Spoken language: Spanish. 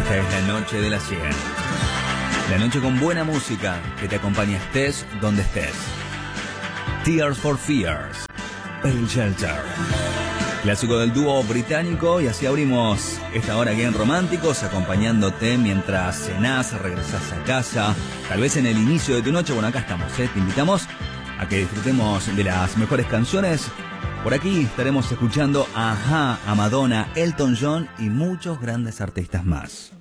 Esta es la noche de la 100. La noche con buena música que te acompaña estés donde estés. Tears for Fears, Pale Shelter. Clásico del dúo británico, y así abrimos esta hora aquí en Románticos, acompañándote mientras cenás, regresás a casa, tal vez en el inicio de tu noche. Bueno, acá estamos, te invitamos a que disfrutemos de las mejores canciones. Por aquí estaremos escuchando a Madonna, Elton John y muchos grandes artistas más.